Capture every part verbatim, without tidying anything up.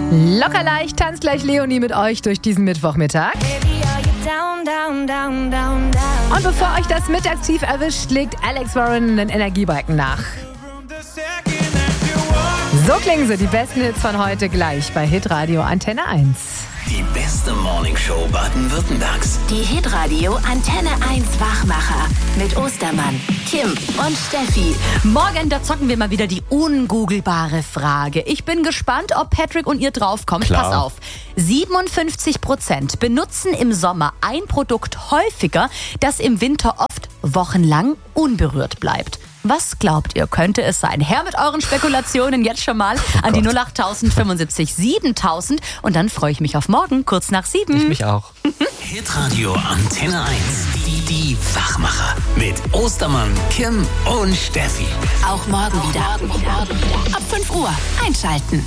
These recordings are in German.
Locker leicht tanzt gleich Leonie mit euch durch diesen Mittwochmittag. Und bevor euch das Mittagstief erwischt, legt Alex Warren den Energiebalken nach. So klingen sie, die besten Hits von heute gleich bei Hitradio Antenne eins. Die beste Morningshow Baden-Württembergs. Die Hitradio Antenne eins Wachmacher mit Ostermann, Kim und Steffi. Morgen, da zocken wir mal wieder die ungoogelbare Frage. Ich bin gespannt, ob Patrick und ihr draufkommt. Klar. Pass auf. siebenundfünfzig Prozent benutzen im Sommer ein Produkt häufiger, das im Winter oft wochenlang unberührt bleibt. Was glaubt ihr, könnte es sein? Her mit euren Spekulationen jetzt schon mal Oh an die Gott. null acht fünfundsiebzig siebentausend und dann freue ich mich auf morgen, kurz nach sieben. Ich mich auch. Hitradio Antenne eins. Die, die Wachmacher. Mit Ostermann, Kim und Steffi. Auch morgen wieder. Ab fünf Uhr einschalten.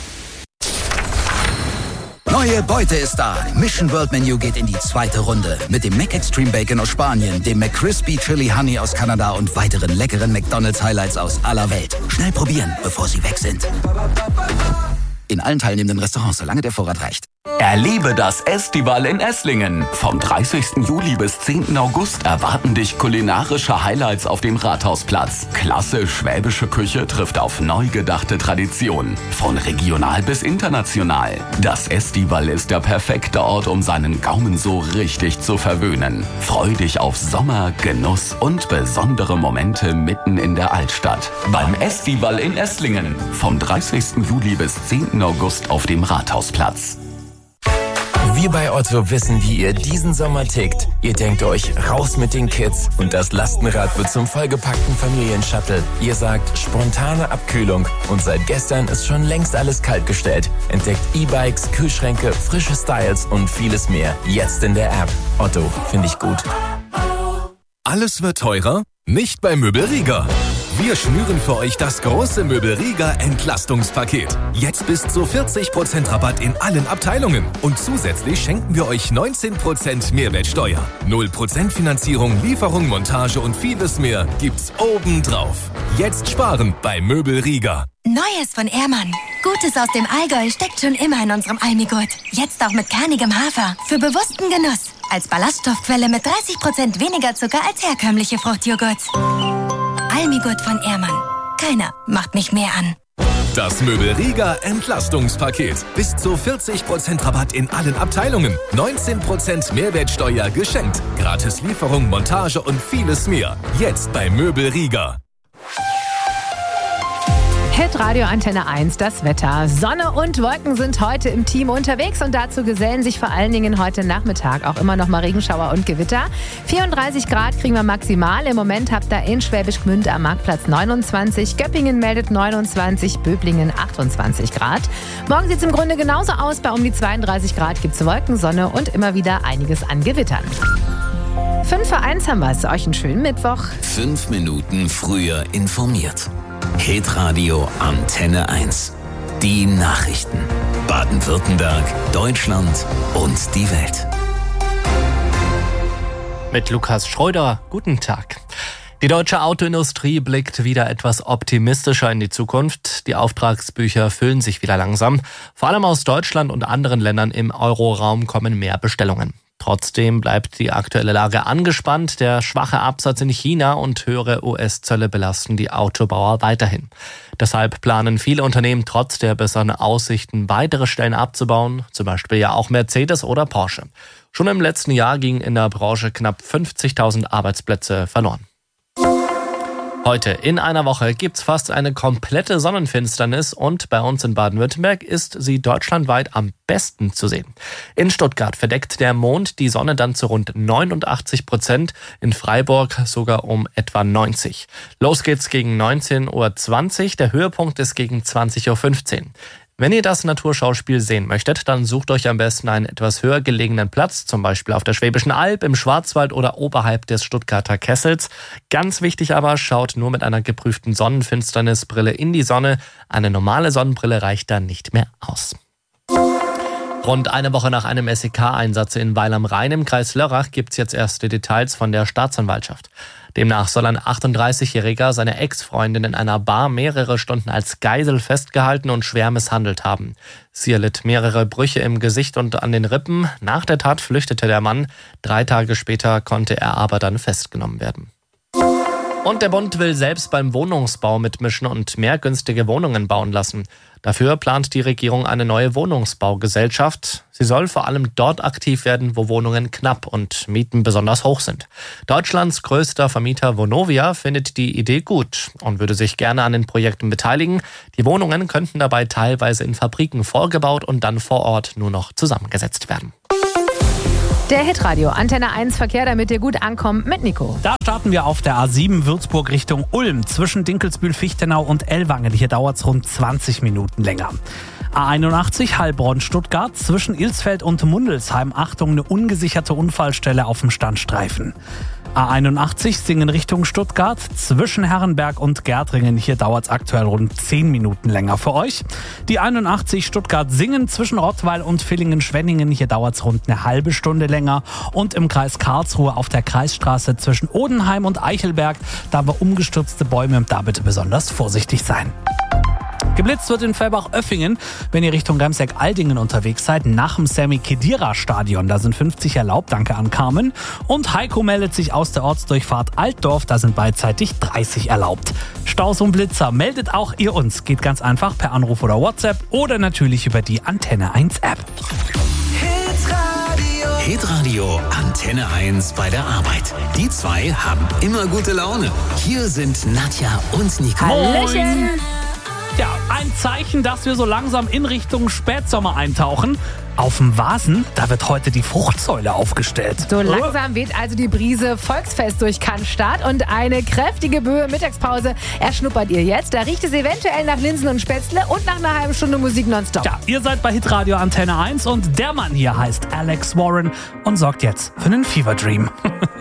Neue Beute ist da. Mission World Menu geht in die zweite Runde. Mit dem Mac Extreme Bacon aus Spanien, dem McCrispy Chili Honey aus Kanada und weiteren leckeren McDonald's Highlights aus aller Welt. Schnell probieren, bevor sie weg sind. In allen teilnehmenden Restaurants, solange der Vorrat reicht. Erlebe das Estival in Esslingen. Vom dreißigsten Juli bis zehnten August erwarten dich kulinarische Highlights auf dem Rathausplatz. Klasse schwäbische Küche trifft auf neu gedachte Traditionen. Von regional bis international. Das Estival ist der perfekte Ort, um seinen Gaumen so richtig zu verwöhnen. Freu dich auf Sommer, Genuss und besondere Momente mitten in der Altstadt. Beim Estival in Esslingen. Vom dreißigsten Juli bis zehnten August auf dem Rathausplatz. Wir bei Otto wissen, wie ihr diesen Sommer tickt. Ihr denkt euch, raus mit den Kids und das Lastenrad wird zum vollgepackten Familienshuttle. Ihr sagt, spontane Abkühlung und seit gestern ist schon längst alles kaltgestellt. Entdeckt E-Bikes, Kühlschränke, frische Styles und vieles mehr. Jetzt in der App. Otto, finde ich gut. Alles wird teurer? Nicht bei Möbel Rieger. Wir schnüren für euch das große Möbel Rieger Entlastungspaket. Jetzt bis zu vierzig Prozent Rabatt in allen Abteilungen. Und zusätzlich schenken wir euch neunzehn Prozent Mehrwertsteuer. null Prozent Finanzierung, Lieferung, Montage und vieles mehr gibt's obendrauf. Jetzt sparen bei Möbel Rieger. Neues von Ehrmann. Gutes aus dem Allgäu steckt schon immer in unserem Almigurt. Jetzt auch mit kernigem Hafer. Für bewussten Genuss. Als Ballaststoffquelle mit dreißig Prozent weniger Zucker als herkömmliche Fruchtjoghurt. Almigurt von Ehrmann. Keiner macht mich mehr an. Das Möbel Rieger Entlastungspaket. Bis zu vierzig Prozent Rabatt in allen Abteilungen. neunzehn Prozent Mehrwertsteuer geschenkt. Gratis Lieferung, Montage und vieles mehr. Jetzt bei Möbel Rieger. Hitradio Antenne eins, das Wetter. Sonne und Wolken sind heute im Team unterwegs und dazu gesellen sich vor allen Dingen heute Nachmittag auch immer noch mal Regenschauer und Gewitter. vierunddreißig Grad kriegen wir maximal. Im Moment habt ihr in Schwäbisch Gmünd am Marktplatz neunundzwanzig, Göppingen meldet neunundzwanzig, Böblingen achtundzwanzig Grad. Morgen sieht es im Grunde genauso aus. Bei um die zweiunddreißig Grad gibt es Wolken, Sonne und immer wieder einiges an Gewittern. fünf vor eins haben wir es. Euch einen schönen Mittwoch. Fünf Minuten früher informiert. Hitradio Antenne eins. Die Nachrichten. Baden-Württemberg, Deutschland und die Welt. Mit Lukas Schröder, guten Tag. Die deutsche Autoindustrie blickt wieder etwas optimistischer in die Zukunft. Die Auftragsbücher füllen sich wieder langsam. Vor allem aus Deutschland und anderen Ländern im Euroraum kommen mehr Bestellungen. Trotzdem bleibt die aktuelle Lage angespannt. Der schwache Absatz in China und höhere U S-Zölle belasten die Autobauer weiterhin. Deshalb planen viele Unternehmen trotz der besseren Aussichten weitere Stellen abzubauen, zum Beispiel ja auch Mercedes oder Porsche. Schon im letzten Jahr gingen in der Branche knapp fünfzigtausend Arbeitsplätze verloren. Heute in einer Woche gibt's fast eine komplette Sonnenfinsternis und bei uns in Baden-Württemberg ist sie deutschlandweit am besten zu sehen. In Stuttgart verdeckt der Mond die Sonne dann zu rund neunundachtzig Prozent, in Freiburg sogar um etwa neunzig. Los geht's gegen neunzehn Uhr zwanzig, der Höhepunkt ist gegen zwanzig Uhr fünfzehn. Wenn ihr das Naturschauspiel sehen möchtet, dann sucht euch am besten einen etwas höher gelegenen Platz, zum Beispiel auf der Schwäbischen Alb, im Schwarzwald oder oberhalb des Stuttgarter Kessels. Ganz wichtig aber, schaut nur mit einer geprüften Sonnenfinsternisbrille in die Sonne. Eine normale Sonnenbrille reicht da nicht mehr aus. Rund eine Woche nach einem S E K-Einsatz in Weil am Rhein im Kreis Lörrach gibt es jetzt erste Details von der Staatsanwaltschaft. Demnach soll ein achtunddreißigjähriger seine Ex-Freundin in einer Bar mehrere Stunden als Geisel festgehalten und schwer misshandelt haben. Sie erlitt mehrere Brüche im Gesicht und an den Rippen. Nach der Tat flüchtete der Mann. Drei Tage später konnte er aber dann festgenommen werden. Und der Bund will selbst beim Wohnungsbau mitmischen und mehr günstige Wohnungen bauen lassen. Dafür plant die Regierung eine neue Wohnungsbaugesellschaft. Sie soll vor allem dort aktiv werden, wo Wohnungen knapp und Mieten besonders hoch sind. Deutschlands größter Vermieter Vonovia findet die Idee gut und würde sich gerne an den Projekten beteiligen. Die Wohnungen könnten dabei teilweise in Fabriken vorgebaut und dann vor Ort nur noch zusammengesetzt werden. Der Hitradio Antenne eins Verkehr, damit ihr gut ankommt, mit Nico. Da starten wir auf der A sieben Würzburg Richtung Ulm zwischen Dinkelsbühl-Fichtenau und Ellwangen. Hier dauert es rund zwanzig Minuten länger. A einundachtzig Heilbronn-Stuttgart zwischen Ilsfeld und Mundelsheim. Achtung, eine ungesicherte Unfallstelle auf dem Standstreifen. A einundachtzig Singen Richtung Stuttgart zwischen Herrenberg und Gärtringen. Hier dauert es aktuell rund zehn Minuten länger für euch. Die einundachtzig Stuttgart-Singen zwischen Rottweil und Villingen-Schwenningen. Hier dauert es rund eine halbe Stunde länger. Und im Kreis Karlsruhe auf der Kreisstraße zwischen Odenheim und Eichelberg. Da haben wir umgestürzte Bäume. Da bitte besonders vorsichtig sein. Geblitzt wird in Fellbach-Oeffingen, wenn ihr Richtung Remseck-Aldingen unterwegs seid, nach dem Sammy-Khedira-Stadion. Da sind fünfzig erlaubt, danke an Carmen. Und Heiko meldet sich aus der Ortsdurchfahrt Altdorf, da sind beidseitig dreißig erlaubt. Staus und Blitzer, meldet auch ihr uns. Geht ganz einfach per Anruf oder WhatsApp oder natürlich über die Antenne eins App. Hitradio. Hitradio Antenne eins bei der Arbeit. Die zwei haben immer gute Laune. Hier sind Nadja und Nico. Hallöchen. Ja, ein Zeichen, dass wir so langsam in Richtung Spätsommer eintauchen. Auf dem Vasen, da wird heute die Fruchtsäule aufgestellt. So langsam weht also die Brise Volksfest durch Cannstatt und eine kräftige Böe Mittagspause erschnuppert ihr jetzt. Da riecht es eventuell nach Linsen und Spätzle und nach einer halben Stunde Musik nonstop. Ja, ihr seid bei Hitradio Antenne eins und der Mann hier heißt Alex Warren und sorgt jetzt für einen Fever Dream.